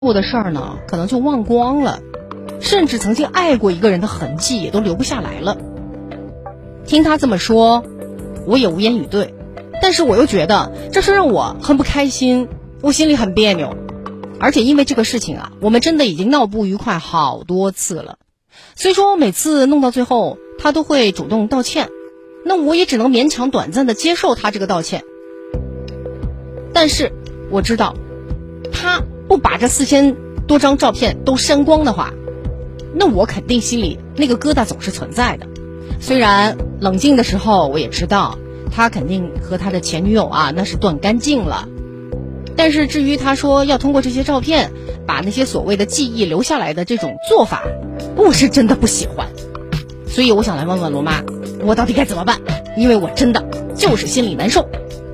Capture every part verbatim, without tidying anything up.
过的事儿呢，可能就忘光了，甚至曾经爱过一个人的痕迹也都留不下来了。听他这么说，我也无言以对，但是我又觉得这是让我很不开心，我心里很别扭。而且因为这个事情啊，我们真的已经闹不愉快好多次了，所以说每次弄到最后他都会主动道歉，那我也只能勉强短暂的接受他这个道歉。但是我知道他不把这四千多张照片都删光的话，那我肯定心里那个疙瘩总是存在的。虽然冷静的时候我也知道他肯定和他的前女友啊那是断干净了，但是至于他说要通过这些照片把那些所谓的记忆留下来的这种做法，我是真的不喜欢。所以我想来问问罗妈，我到底该怎么办？因为我真的就是心里难受。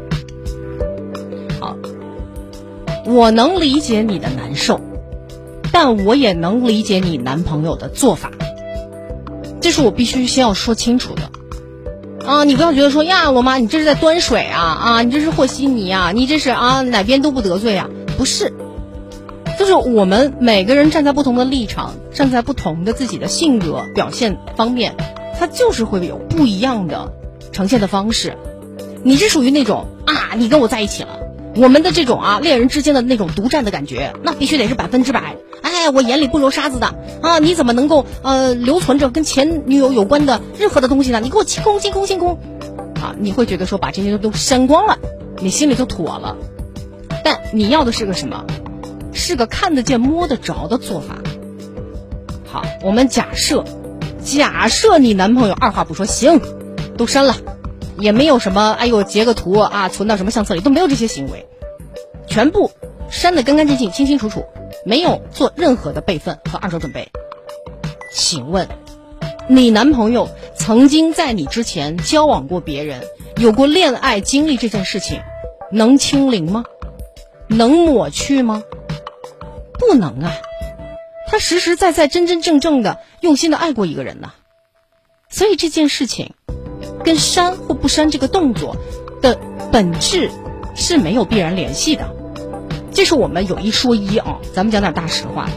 好，我能理解你的难受，但我也能理解你男朋友的做法，这是我必须先要说清楚的啊！你不要觉得说呀，罗妈你这是在端水啊啊，你这是和稀泥啊，你这是啊哪边都不得罪啊，不是，就是我们每个人站在不同的立场，站在不同的自己的性格表现方面，它就是会有不一样的呈现的方式。你是属于那种啊，你跟我在一起了，我们的这种啊恋人之间的那种独占的感觉，那必须得是百分之百。哎，我眼里不留沙子的啊！你怎么能够呃留存着跟前女友有关的任何的东西呢？你给我清空清空清空啊！你会觉得说把这些都删光了，你心里就妥了。但你要的是个什么？是个看得见摸得着的做法。好，我们假设假设你男朋友二话不说，行，都删了，也没有什么哎呦截个图啊存到什么相册里，都没有这些行为，全部删得干干净净清清楚楚，没有做任何的备份和二手准备。请问你男朋友曾经在你之前交往过别人，有过恋爱经历，这件事情能清零吗？能抹去吗？不能啊，他实实在在真真正正的用心的爱过一个人呢。所以这件事情跟删或不删这个动作的本质是没有必然联系的。这是我们有一说一啊，咱们讲点大实话。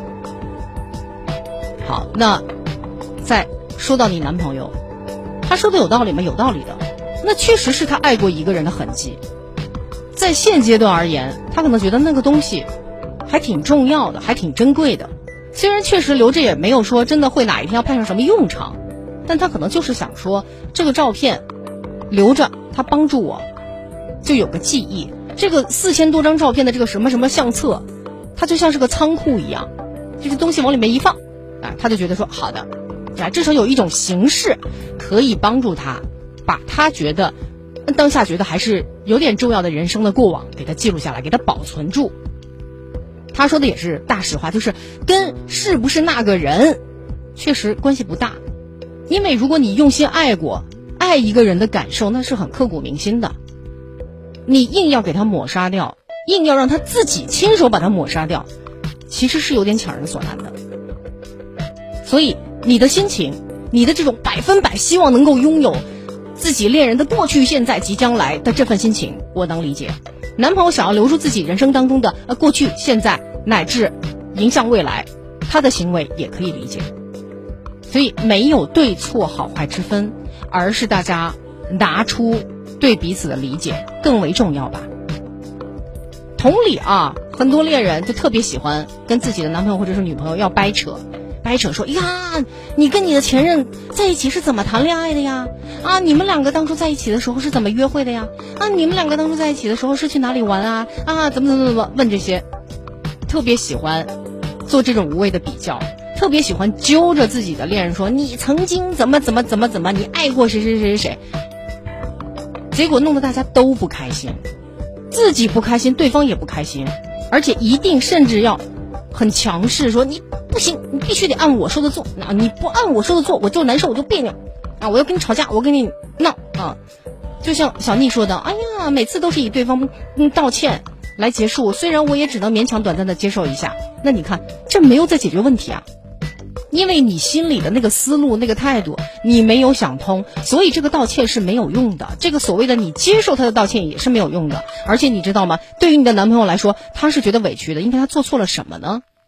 好，那再说到你男朋友，他说的有道理吗？有道理的。那确实是他爱过一个人的痕迹，在现阶段而言，他可能觉得那个东西还挺重要的，还挺珍贵的。虽然确实留着也没有说真的会哪一天要派上什么用场，但他可能就是想说这个照片留着，他帮助我就有个记忆。这个四千多张照片的这个什么什么相册，它就像是个仓库一样，这个东西往里面一放啊，他就觉得说好的啊，至少有一种形式可以帮助他把他觉得当下觉得还是有点重要的人生的过往给他记录下来，给他保存住。他说的也是大实话，就是跟是不是那个人确实关系不大，因为如果你用心爱过，爱一个人的感受那是很刻骨铭心的，你硬要给他抹杀掉，硬要让他自己亲手把它抹杀掉，其实是有点强人所难的。所以你的心情，你的这种百分百希望能够拥有自己恋人的过去现在即将来的这份心情我能理解。男朋友想要留住自己人生当中的呃过去现在乃至迎向未来，他的行为也可以理解。所以没有对错好坏之分，而是大家拿出对彼此的理解更为重要吧。同理啊，很多恋人就特别喜欢跟自己的男朋友或者是女朋友要掰扯掰扯说呀，你跟你的前任在一起是怎么谈恋爱的呀？啊，你们两个当初在一起的时候是怎么约会的呀？啊，你们两个当初在一起的时候是去哪里玩啊？啊，怎么怎么怎么问这些，特别喜欢做这种无谓的比较，特别喜欢揪着自己的恋人说你曾经怎么怎么怎么怎么，你爱过谁谁谁谁谁，结果弄得大家都不开心，自己不开心，对方也不开心，而且一定甚至要很强势说你不行，你必须得按我说的做，啊，你不按我说的做我就难受，我就别扭啊，我要跟你吵架，我跟你闹啊。就像小妮说的，哎呀，每次都是以对方嗯道歉来结束，虽然我也只能勉强短暂的接受一下，那你看这没有在解决问题啊，因为你心里的那个思路那个态度你没有想通，所以这个道歉是没有用的，这个所谓的你接受他的道歉也是没有用的。而且你知道吗，对于你的男朋友来说，他是觉得委屈的，因为他做错了什么呢？